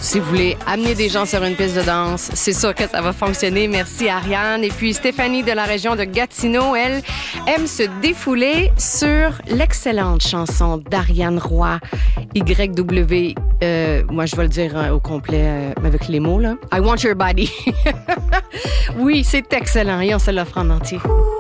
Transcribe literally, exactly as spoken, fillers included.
si vous voulez amener des gens sur une piste de danse, c'est sûr que ça va fonctionner. Merci, Ariane. Et puis, Stéphanie de la région de Gatineau, elle aime se défouler sur l'excellente chanson d'Ariane Roy, Y W. Euh, moi, je vais le dire euh, au complet euh, avec les mots, là. I want your body. Oui, c'est excellent et on se l'offre en entier.